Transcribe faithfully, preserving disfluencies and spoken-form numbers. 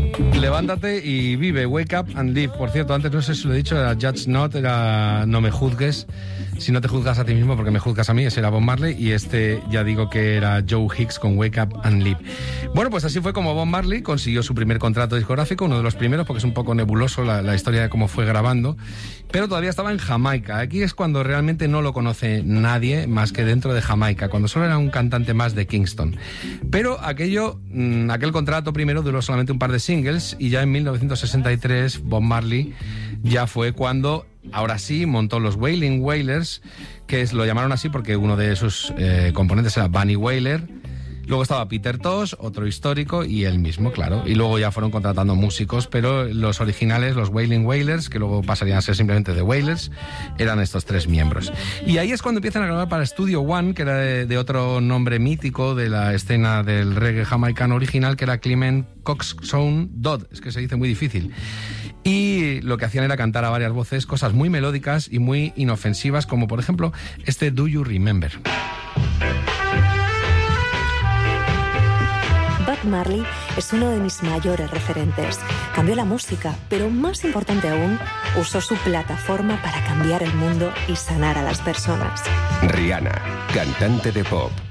Levántate y vive, wake up and live. Por cierto, antes no sé si lo he dicho, era Judge Not, era no me juzgues, si no te juzgas a ti mismo porque me juzgas a mí, ese era Bob Marley, y este ya digo que era Joe Hicks con Wake Up and Live. Bueno, pues así fue como Bob Marley consiguió su primer contrato discográfico, uno de los primeros, porque es un poco nebuloso la, la historia de cómo fue grabando, pero todavía estaba en Jamaica. Aquí es cuando realmente no lo conoce nadie más que dentro de Jamaica, cuando solo era un cantante más de Kingston. Pero aquello, aquel contrato primero duró solamente un par de singles, y ya en mil novecientos sesenta y tres Bob Marley ya fue cuando, ahora sí, montó los Wailing Wailers, que es, lo llamaron así porque uno de sus eh, componentes era Bunny Wailer. Luego estaba Peter Tosh, otro histórico, y él mismo, claro. Y luego ya fueron contratando músicos, pero los originales, los Wailing Wailers, que luego pasarían a ser simplemente The Wailers, eran estos tres miembros. Y ahí es cuando empiezan a grabar para Studio One, que era de, de otro nombre mítico de la escena del reggae jamaicano original, que era Clement Coxsone Dodd. Es que se dice muy difícil. Y lo que hacían era cantar a varias voces cosas muy melódicas y muy inofensivas, como por ejemplo este Do You Remember. Bob Marley es uno de mis mayores referentes. Cambió la música, pero más importante aún, usó su plataforma para cambiar el mundo y sanar a las personas. Rihanna, cantante de pop.